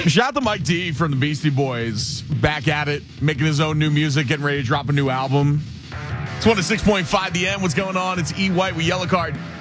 Shout out to Mike D from the Beastie Boys. Back at it, making his own new music, getting ready to drop a new album. It's 106.5 The End. What's going on? It's E. White with Yellow Card.